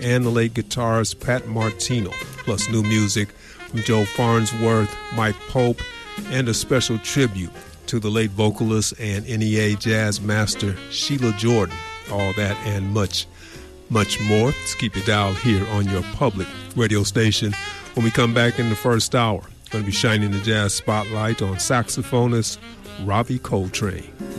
and the late guitarist Pat Martino, plus new music from Joe Farnsworth, Mike Pope, and a special tribute to the late vocalist and NEA jazz master Sheila Jordan. All that and much, much more. Let's keep it dialed here on your public radio station. When we come back in the first hour, going to be shining the jazz spotlight on saxophonist Ravi Coltrane.